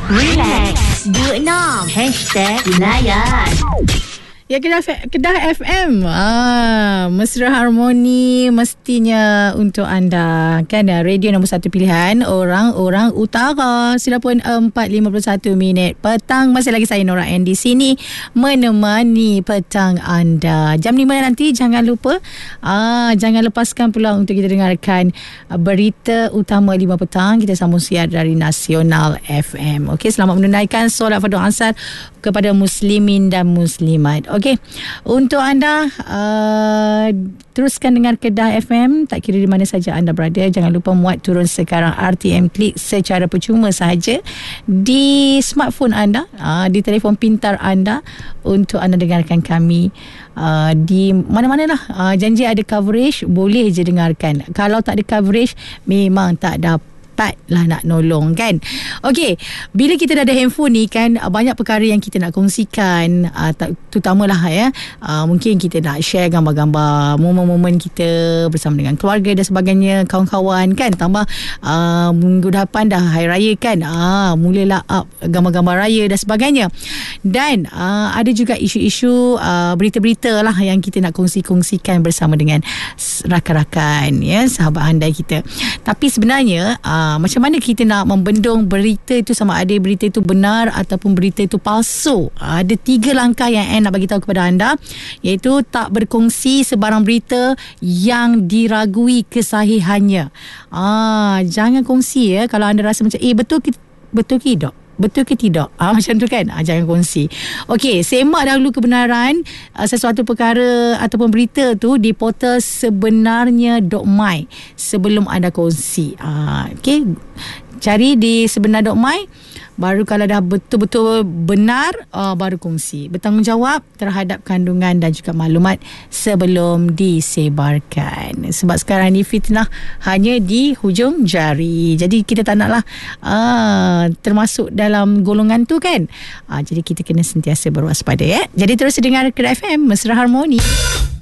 Relax, 26 #Layan. Ya, Kedah FM. Mesra Harmoni mestinya untuk anda. Kan radio nombor 1 pilihan orang-orang utara. Sudah pun 4:51 petang. Masih lagi saya Nora N di sini menemani petang anda. Jam 5 nanti jangan lupa jangan lepaskan peluang untuk kita dengarkan berita utama 5 petang. Kita sambung siar dari Nasional FM. Okey, selamat menunaikan solat fardu asar kepada muslimin dan muslimat. Okey, untuk anda teruskan dengar Kedah FM tak kira di mana saja anda berada. Jangan lupa muat turun sekarang RTM Klik secara percuma sahaja di smartphone anda, di telefon pintar anda, untuk anda dengarkan kami di mana-mana lah. Janji ada coverage, boleh je dengarkan. Kalau tak ada coverage, memang tak dapat lah nak nolong, kan. Okey, bila kita dah ada handphone ni kan, banyak perkara yang kita nak kongsikan, terutamalah mungkin kita nak share gambar-gambar momen-momen kita bersama dengan keluarga dan sebagainya, kawan-kawan kan. Tambah minggu depan dah hari raya kan, mulalah up gambar-gambar raya dan sebagainya. Dan ada juga isu-isu berita-berita lah yang kita nak kongsikan bersama dengan rakan-rakan, sahabat handai kita. Tapi sebenarnya macam mana kita nak membendung berita itu, sama ada berita itu benar ataupun berita itu palsu. Ada 3 langkah yang nak bagi tahu kepada anda, iaitu tak berkongsi sebarang berita yang diragui kesahihannya. Jangan kongsi kalau anda rasa macam betul ke tidak, macam tu kan. Jangan kongsi. Okey, semak dahulu kebenaran sesuatu perkara ataupun berita tu di portal sebenarnya.my sebelum anda kongsi. Okey, cari di sebenar.my. Baru kalau dah betul-betul benar, baru kongsi. Bertanggungjawab terhadap kandungan dan juga maklumat sebelum disebarkan. Sebab sekarang ni fitnah hanya di hujung jari. Jadi kita tak naklah termasuk dalam golongan tu kan. Jadi kita kena sentiasa berwaspada. Jadi terus dengar Kedah FM, Mesra Harmoni.